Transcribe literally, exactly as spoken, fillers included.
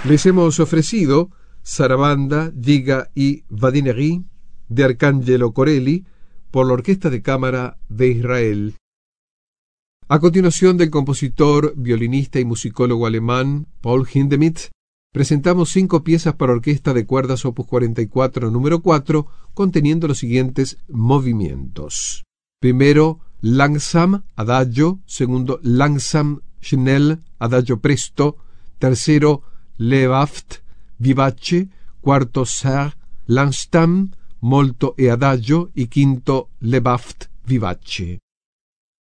Les hemos ofrecido Sarabanda, Giga y Vadinerie de Arcangelo Corelli por la Orquesta de Cámara de Israel. A continuación, del compositor, violinista y musicólogo alemán Paul Hindemith, presentamos cinco piezas para orquesta de cuerdas opus cuarenta y cuatro número cuatro, conteniendo los siguientes movimientos. Primero, langsam, adagio. Segundo, langsam, schnell, adagio presto. Tercero, lebhaft, vivace. Cuarto, sehr, langsam, molto e adagio. Y quinto, lebhaft, vivace.